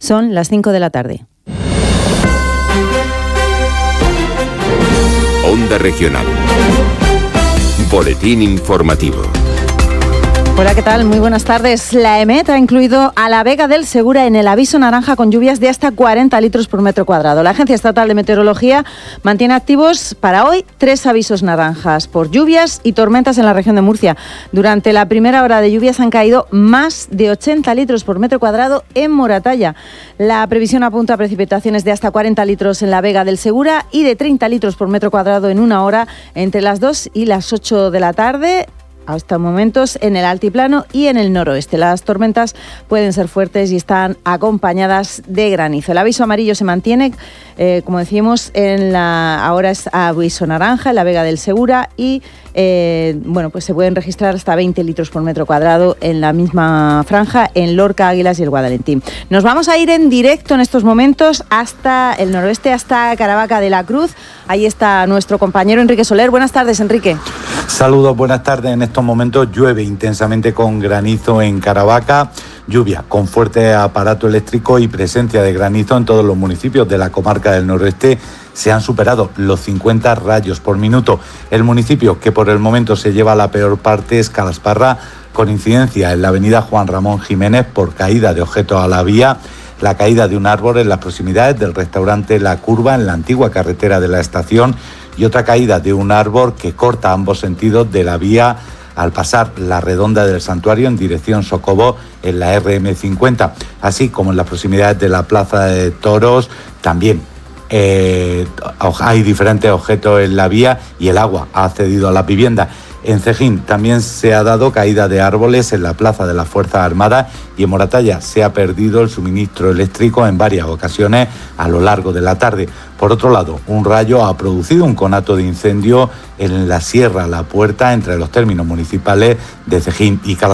Son las 5 de la tarde. Onda Regional. Boletín informativo. Hola, ¿qué tal? Muy buenas tardes. La EMET ha incluido a la Vega del Segura en el aviso naranja con lluvias de hasta 40 litros por metro cuadrado. La Agencia Estatal de Meteorología mantiene activos para hoy 3 avisos naranjas por lluvias y tormentas en la región de Murcia. Durante la primera hora de lluvias han caído más de 80 litros por metro cuadrado en Moratalla. La previsión apunta a precipitaciones de hasta 40 litros en la Vega del Segura y de 30 litros por metro cuadrado en una hora entre las 2 y las 8 de la tarde. Hasta momentos en el altiplano y en el noroeste. Las tormentas pueden ser fuertes y están acompañadas de granizo. El aviso amarillo se mantiene, como decíamos, ahora es aviso naranja en la Vega del Segura y pues se pueden registrar hasta 20 litros por metro cuadrado en la misma franja en Lorca, Águilas y el Guadalentín. Nos vamos a ir en directo en estos momentos hasta el noroeste, hasta Caravaca de la Cruz. Ahí está nuestro compañero Enrique Soler. Buenas tardes, Enrique. Saludos, buenas tardes. En estos momentos llueve intensamente con granizo en Caravaca, lluvia con fuerte aparato eléctrico y presencia de granizo en todos los municipios de la comarca del noroeste. Se han superado los 50 rayos por minuto. El municipio que por el momento se lleva la peor parte es Calasparra, con incidencia en la avenida Juan Ramón Jiménez por caída de objetos a la vía, la caída de un árbol en las proximidades del restaurante La Curva en la antigua carretera de la estación y otra caída de un árbol que corta ambos sentidos de la vía al pasar la redonda del santuario en dirección Socobó en la RM50, así como en las proximidades de la Plaza de Toros. También hay diferentes objetos en la vía y el agua ha accedido a la vivienda. En Cejín también se ha dado caída de árboles en la Plaza de las Fuerzas Armadas y en Moratalla se ha perdido el suministro eléctrico en varias ocasiones a lo largo de la tarde. Por otro lado, un rayo ha producido un conato de incendio en la Sierra La Puerta entre los términos municipales de Cejín y Calasparra.